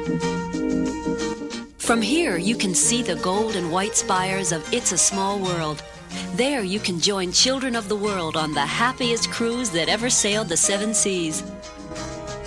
From here, you can see the gold and white spires of It's a Small World. There, you can join children of the world on the happiest cruise that ever sailed the seven seas.